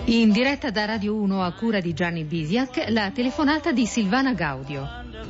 In diretta da Radio 1 a cura di Gianni Bisiak, la telefonata di Silvana Gaudio.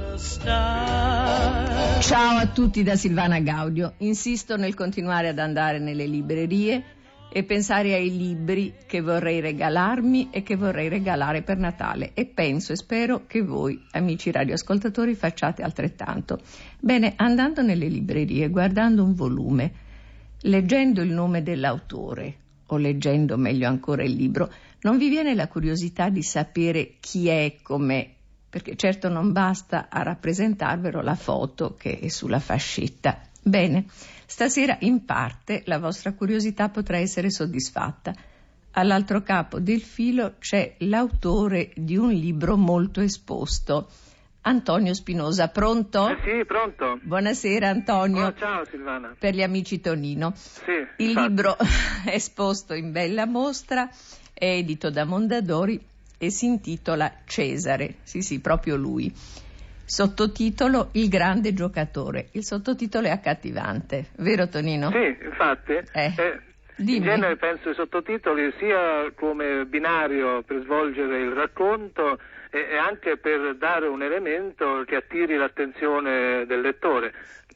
Ciao a tutti da Silvana Gaudio. Insisto nel continuare ad andare nelle librerie e pensare ai libri che vorrei regalarmi e che vorrei regalare per Natale, e penso e spero che voi, amici radioascoltatori, facciate altrettanto. Bene, andando nelle librerie, guardando un volume, leggendo il nome dell'autore o leggendo meglio ancora il libro, non vi viene la curiosità di sapere chi è, com'è? Perché certo non basta a rappresentarvelo la foto che è sulla fascetta. Bene, stasera in parte la vostra curiosità potrà essere soddisfatta. All'altro capo del filo c'è l'autore di un libro molto esposto, Antonio Spinosa. Pronto? Sì, pronto. Buonasera Antonio. Oh, ciao Silvana. Per gli amici Tonino. Sì, Il infatti. libro è esposto in bella mostra, è edito da Mondadori e si intitola Cesare. Sì, proprio lui. Sottotitolo Il grande giocatore. Il sottotitolo è accattivante, vero Tonino? Sì, infatti. Dimmi. In genere penso ai sottotitoli sia come binario per svolgere il racconto e anche per dare un elemento che attiri l'attenzione del lettore.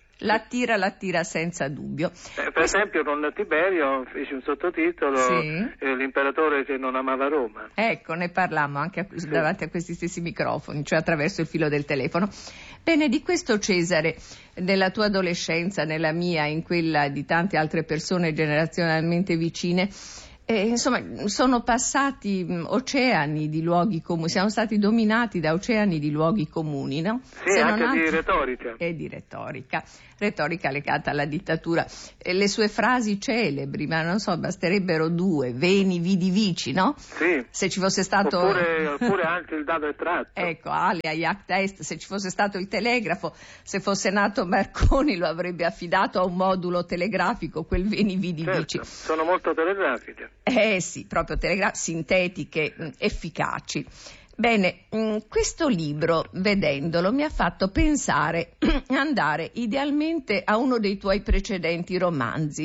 L'attira senza dubbio. Per esempio con Tiberio feci un sottotitolo, sì. L'imperatore che non amava Roma. Ecco, ne parlammo anche davanti a questi stessi microfoni, cioè attraverso il filo del telefono. Bene, di questo Cesare, nella tua adolescenza, nella mia, in quella di tante altre persone generazionalmente vicine, insomma, sono passati oceani di luoghi comuni, siamo stati dominati da oceani di luoghi comuni, no? Sì, anche di retorica. E di retorica legata alla dittatura. Le sue frasi celebri, ma non so, basterebbero due: veni, vidi, vici, no? Sì. Se ci fosse stato... Oppure anche il dado è tratto. Ecco, alia, iacta est, se ci fosse stato il telegrafo, se fosse nato Marconi lo avrebbe affidato a un modulo telegrafico, quel veni, vidi, vici. Sono molto telegrafiche. Sì, proprio sintetiche, efficaci. Bene, questo libro, vedendolo, mi ha fatto pensare andare idealmente a uno dei tuoi precedenti romanzi,